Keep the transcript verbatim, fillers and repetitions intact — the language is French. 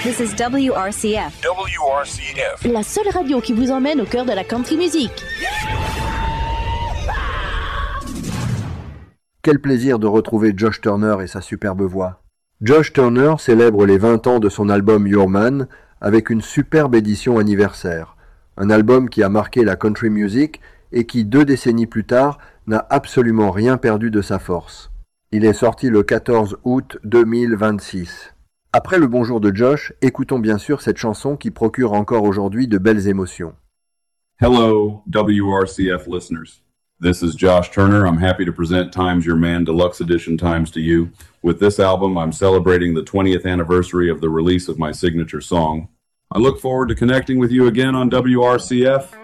This is W R C F. W R C F. La seule radio qui vous emmène au cœur de la country music. Quel plaisir de retrouver Josh Turner et sa superbe voix. Josh Turner célèbre les vingt ans de son album Your Man avec une superbe édition anniversaire. Un album qui a marqué la country music et qui, deux décennies plus tard, n'a absolument rien perdu de sa force. Il est sorti le quatorze août deux mille vingt-six. Après le bonjour de Josh, écoutons bien sûr cette chanson qui procure encore aujourd'hui de belles émotions. Hello, W R C F listeners. This is Josh Turner. I'm happy to present Times Your Man Deluxe Edition Times to you. With this album, I'm celebrating the twentieth anniversary of the release of my signature song. I look forward to connecting with you again on W R C F.